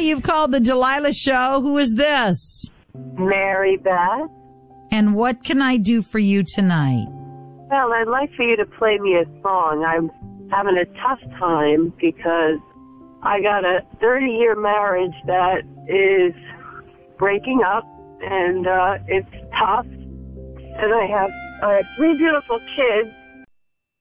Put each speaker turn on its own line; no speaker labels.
you've called the Delilah Show. Who is this?
Mary Beth.
And what can I do for you tonight?
Well, I'd like for you to play me a song. I'm having a tough time because I got a 30-year marriage that is breaking up, and it's tough. And I have 3 beautiful kids,